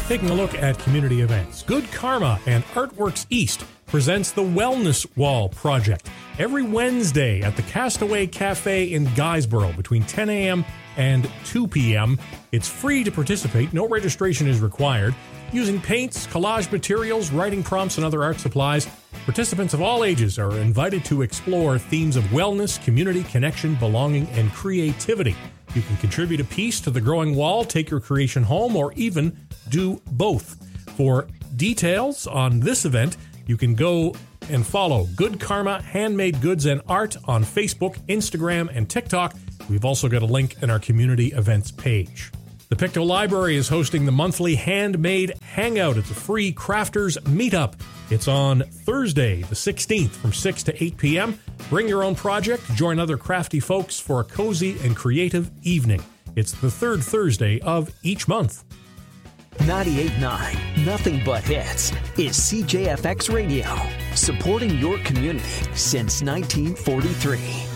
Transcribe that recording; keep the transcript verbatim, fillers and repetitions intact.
Taking a look at community events, Good Karma and Artworks East presents the Wellness Wall Project every Wednesday at the Castaway Cafe in Guysborough between ten a.m. and two p.m. It's free to participate. No registration is required. Using paints, collage materials, writing prompts, and other art supplies, participants of all ages are invited to explore themes of wellness, community, connection, belonging, and creativity. You can contribute a piece to the growing wall, take your creation home, or even do both. For details on this event, you can go and follow Good Karma Handmade Goods and Art on Facebook, Instagram, and TikTok. We've also got a link in our community events page. The Pictou Library is hosting the monthly Handmade Hangout. It's a free crafters meetup. It's on Thursday, the sixteenth, from six to eight p.m. Bring your own project, join other crafty folks for a cozy and creative evening. It's the third Thursday of each month. ninety-eight point nine, nothing but hits, is C J F X Radio, supporting your community since nineteen forty-three.